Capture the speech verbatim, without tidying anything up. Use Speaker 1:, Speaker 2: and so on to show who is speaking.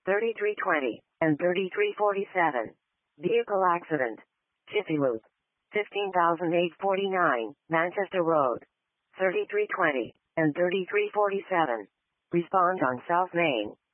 Speaker 1: thirty-three twenty, and thirty-three forty-seven. Vehicle accident. Jiffy Lube. fifteen thousand eight hundred forty-nine, Manchester Road. thirty-three twenty, and thirty-three forty-seven. Respond on South Main.